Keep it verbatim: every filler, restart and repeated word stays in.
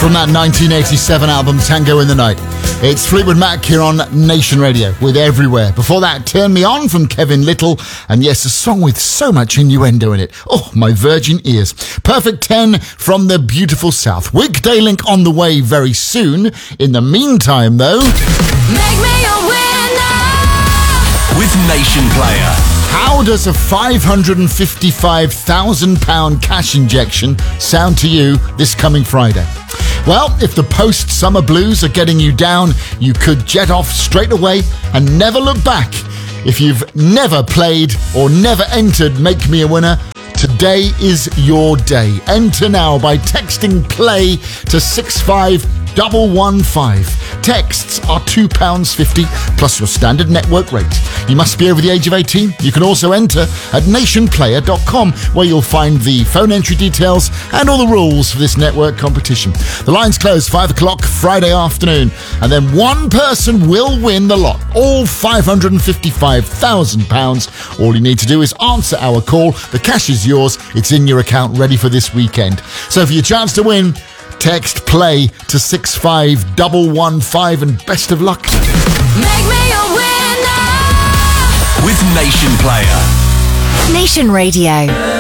from that nineteen eighty-seven album Tango in the Night. It's Fleetwood Mac here on Nation Radio with Everywhere. Before that, Turn Me On from Kevin Little. And yes, a song with so much innuendo in it. Oh, my virgin ears. Perfect ten from the beautiful South. Weekday Link on the way very soon. In the meantime, though... Make me a winner! With Nation Player. How does a five hundred fifty-five thousand pounds cash injection sound to you this coming Friday? Well, if the post-summer blues are getting you down, you could jet off straight away and never look back. If you've never played or never entered Make Me a Winner, today is your day. Enter now by texting play to six five one one five. Texts are two pounds fifty plus your standard network rate. You must be over the age of eighteen. You can also enter at nation player dot com, where you'll find the phone entry details and all the rules for this network competition. The lines close five o'clock Friday afternoon, and then one person will win the lot, all five hundred fifty-five thousand pounds. All you need to do is answer our call. The cash is yours. It's in your account, ready for this weekend. So for your chance to win, text play to six five one one five, and best of luck. Make me a winner! With Nation Player. Nation Radio.